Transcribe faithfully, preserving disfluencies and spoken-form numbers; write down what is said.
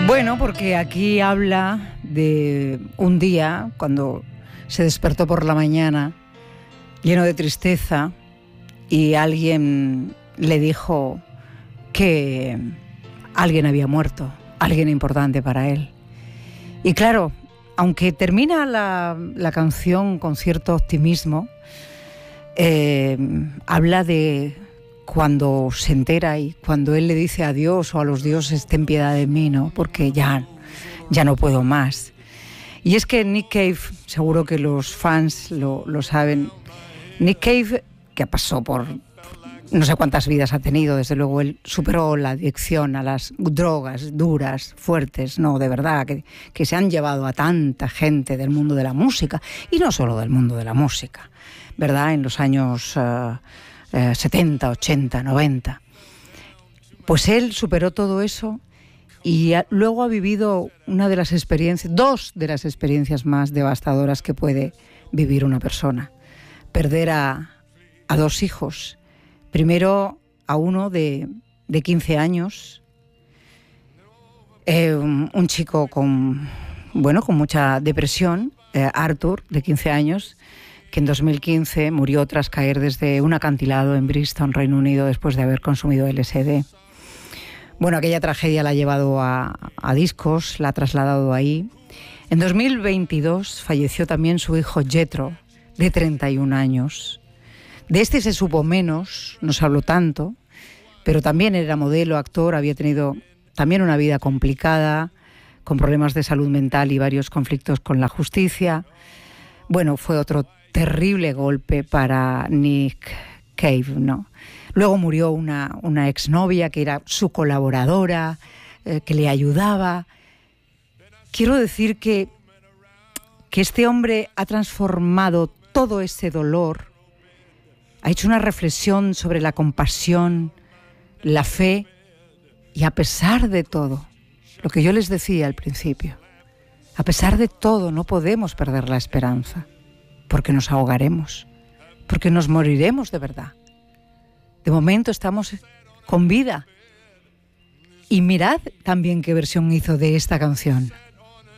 Bueno, porque aquí habla de un día cuando se despertó por la mañana lleno de tristeza y alguien le dijo que alguien había muerto, alguien importante para él. Y claro, aunque termina la, la canción con cierto optimismo, eh, habla de cuando se entera y cuando él le dice a Dios o a los dioses, ten piedad de mí, ¿no? Porque ya, ya no puedo más. Y es que Nick Cave, seguro que los fans lo, lo saben, Nick Cave, que pasó por no sé cuántas vidas ha tenido, desde luego él superó la adicción a las drogas duras, fuertes, no, de verdad, que, que se han llevado a tanta gente del mundo de la música, y no solo del mundo de la música, ¿verdad? En los años uh, uh, setenta, ochenta, noventa. Pues él superó todo eso y a, luego ha vivido una de las experiencias, dos de las experiencias más devastadoras que puede vivir una persona. Perder a, a dos hijos. Primero a uno de, de quince años, eh, un, un chico con, bueno, con mucha depresión, eh, Arthur, de quince años, que en dos mil quince murió tras caer desde un acantilado en Bristol, Reino Unido, después de haber consumido L S D. Bueno, aquella tragedia la ha llevado a, a discos, la ha trasladado ahí. En dos mil veintidós falleció también su hijo Jethro, de treinta y un años. De este se supo menos, no se habló tanto, pero también era modelo, actor, había tenido también una vida complicada, con problemas de salud mental y varios conflictos con la justicia. Bueno, fue otro terrible golpe para Nick Cave, ¿no? Luego murió una, una exnovia que era su colaboradora, eh, que le ayudaba. Quiero decir que, que este hombre ha transformado todo ese dolor, ha hecho una reflexión sobre la compasión, la fe, y a pesar de todo, lo que yo les decía al principio, a pesar de todo no podemos perder la esperanza, porque nos ahogaremos, porque nos moriremos de verdad. De momento estamos con vida. Y mirad también qué versión hizo de esta canción.